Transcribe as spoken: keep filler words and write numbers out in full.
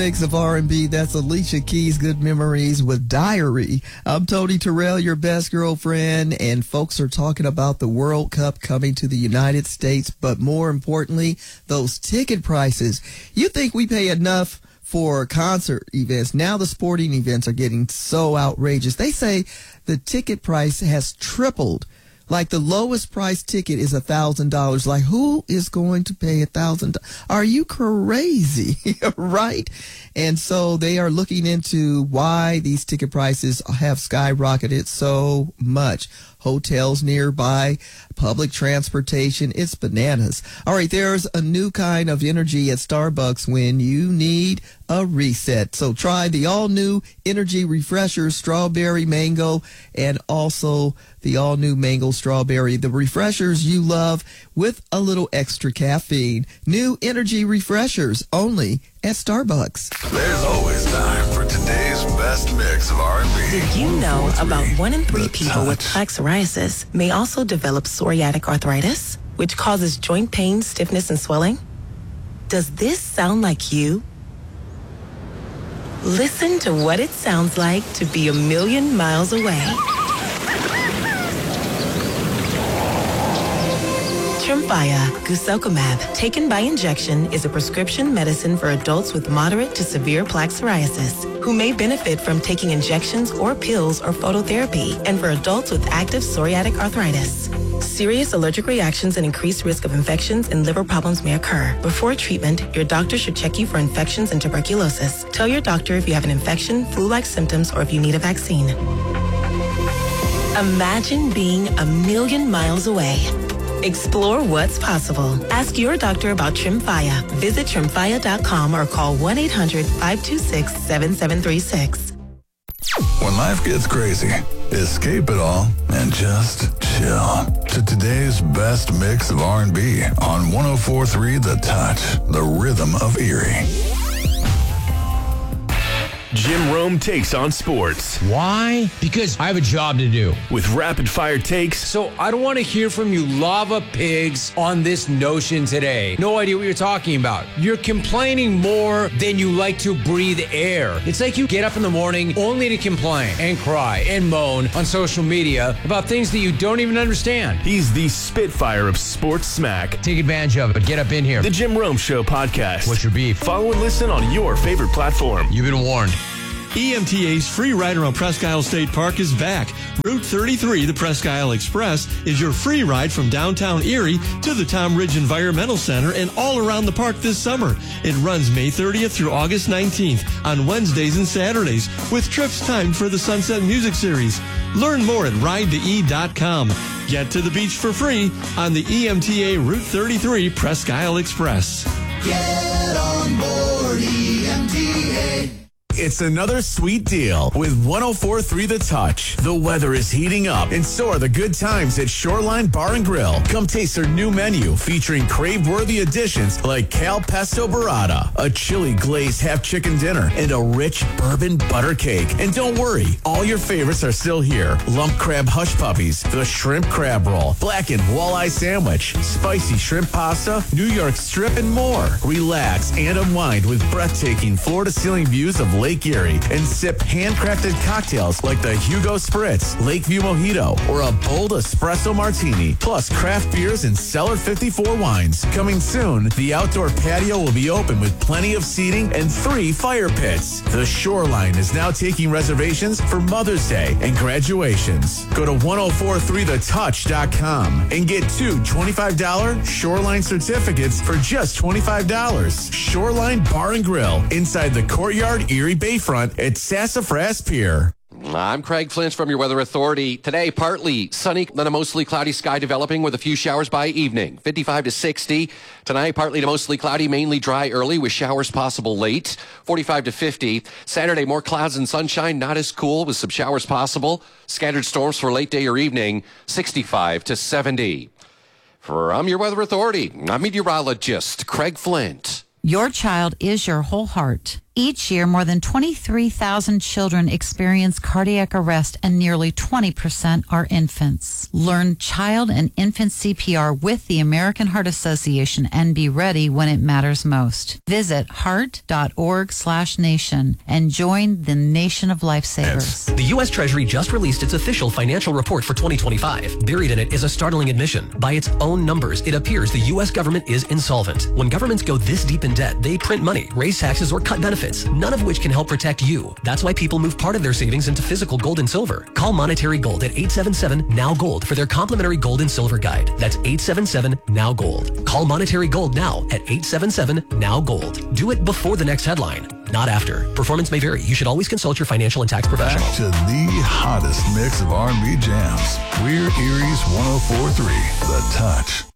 Mix of R and B. That's Alicia Keys' Good Memories with Diary. I'm Tony Terrell, your best girlfriend, and folks are talking about the World Cup coming to the United States, but more importantly, those ticket prices. You think we pay enough for concert events? Now the sporting events are getting so outrageous. They say the ticket price has tripled. Like the lowest price ticket is a thousand dollars. Like who is going to pay a thousand? Are you crazy? Right? And so they are looking into why these ticket prices have skyrocketed so much. Hotels nearby, public transportation, it's bananas. All right, there's a new kind of energy at Starbucks when you need a reset. So try the all-new energy refreshers, strawberry, mango, and also the all-new mango strawberry. The refreshers you love with a little extra caffeine. New energy refreshers only at Starbucks. There's always time for today's best mix of R and B. Did you know about one in three The people with Touch. plaque psoriasis may also develop psoriatic arthritis, which causes joint pain, stiffness, and swelling? Does this sound like you? Listen to what it sounds like to be a million miles away. Tremfya guselkumab, taken by injection, is a prescription medicine for adults with moderate to severe plaque psoriasis who may benefit from taking injections or pills or phototherapy, and for adults with active psoriatic arthritis. Serious allergic reactions and increased risk of infections and liver problems may occur. Before treatment, your doctor should check you for infections and tuberculosis. Tell your doctor if you have an infection, flu-like symptoms, or if you need a vaccine. Imagine being a million miles away. Explore what's possible. Ask your doctor about Tremfya. Visit tremfya dot com or call one eight hundred five two six seven seven three six. When life gets crazy, escape it all and just chill to today's best mix of R and B on one oh four point three The Touch, the rhythm of Erie. Jim Rome takes on sports Why? Because I have a job to do. with rapid-fire takes, So I don't want to hear from you lava pigs on this notion today. No idea what you're talking about. You're complaining more than you like to breathe air. It's like you get up in the morning only to complain and cry and moan on social media about things that you don't even understand. he's the spitfire of sports smack. Take advantage of it. Get up in here. The Jim Rome Show podcast. What's your beef? Follow and listen on your favorite platform. You've been warned. E M T A's free ride around Presque Isle State Park is back. Route thirty-three, the Presque Isle Express, is your free ride from downtown Erie to the Tom Ridge Environmental Center and all around the park this summer. It runs May thirtieth through August nineteenth on Wednesdays and Saturdays with trips timed for the Sunset Music Series. Learn more at ride to e dot com. Get to the beach for free on the E M T A Route thirty-three Presque Isle Express. Get on board E M T A. It's another sweet deal with one oh four point three The Touch. The weather is heating up, and so are the good times at Shoreline Bar and Grill. Come taste their new menu featuring crave-worthy additions like Cal Pesto Burrata, a chili glazed half chicken dinner, and a rich bourbon butter cake. And don't worry, all your favorites are still here. Lump crab hush puppies, the shrimp crab roll, blackened walleye sandwich, spicy shrimp pasta, New York strip, and more. Relax and unwind with breathtaking floor-to-ceiling views of Lake Erie and sip handcrafted cocktails like the Hugo Spritz, Lakeview Mojito, or a bold espresso martini, plus craft beers and Cellar fifty-four wines. Coming soon, the outdoor patio will be open with plenty of seating and three fire pits. The Shoreline is now taking reservations for Mother's Day and graduations. Go to one oh four three the touch dot com and get two twenty-five dollars Shoreline certificates for just twenty-five dollars. Shoreline Bar and Grill inside the Courtyard Erie Bayfront at Sassafras Pier. I'm Craig Flint from your Weather Authority. Today, partly sunny, then a mostly cloudy sky developing with a few showers by evening. fifty-five to sixty. Tonight, partly to mostly cloudy, mainly dry early with showers possible late. forty-five to fifty. Saturday, more clouds and sunshine, not as cool with some showers possible. Scattered storms for late day or evening. sixty-five to seventy. From your Weather Authority, I'm meteorologist Craig Flint. Your child is your whole heart. Each year, more than twenty-three thousand children experience cardiac arrest and nearly twenty percent are infants. Learn child and infant C P R with the American Heart Association and be ready when it matters most. Visit heart.org slash nation and join the nation of lifesavers. The U S Treasury just released its official financial report for twenty twenty-five. Buried in it is a startling admission. By its own numbers, it appears the U S government is insolvent. When governments go this deep in debt, they print money, raise taxes, or cut benefits, none of which can help protect you. That's why people move part of their savings into physical gold and silver. Call Monetary Gold at eight seven seven, N O W, GOLD for their complimentary gold and silver guide. That's eight seven seven, N O W, GOLD. Call Monetary Gold now at eight seven seven, N O W, GOLD. Do it before the next headline, not after. Performance may vary. You should always consult your financial and tax professional. Back to the hottest mix of R and B jams. We're Erie's one oh four point three, The Touch.